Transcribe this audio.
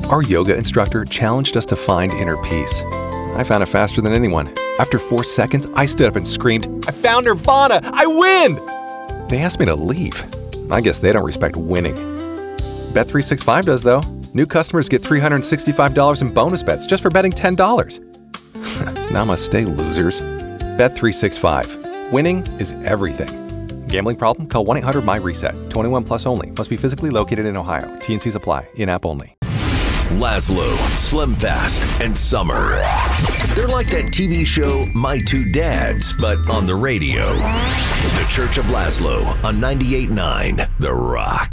Our yoga instructor challenged us to find inner peace. I found it faster than anyone. After 4 seconds, I stood up and screamed, "I found Nirvana! I win!" They asked me to leave. I guess they don't respect winning. Bet365 does, though. New customers get $365 in bonus bets just for betting $10. Namaste, losers. Bet365. Winning is everything. Gambling problem? Call 1-800-MY-RESET. 21 plus only. Must be physically located in Ohio. T&Cs apply. In-app only. Laszlo, Slim Fast, and Summer. They're like that TV show My Two Dads, but on the radio. The Church of Laszlo on 98.9 The Rock.